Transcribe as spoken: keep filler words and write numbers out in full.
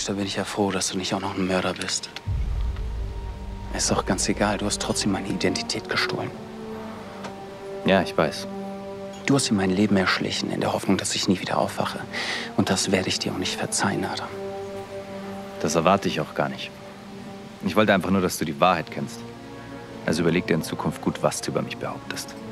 da bin ich ja froh, dass du nicht auch noch ein Mörder bist. Ist doch ganz egal, du hast trotzdem meine Identität gestohlen. Ja, ich weiß. Du hast dir mein Leben erschlichen, in der Hoffnung, dass ich nie wieder aufwache. Und das werde ich dir auch nicht verzeihen, Adam. Das erwarte ich auch gar nicht. Ich wollte einfach nur, dass du die Wahrheit kennst. Also überleg dir in Zukunft gut, was du über mich behauptest.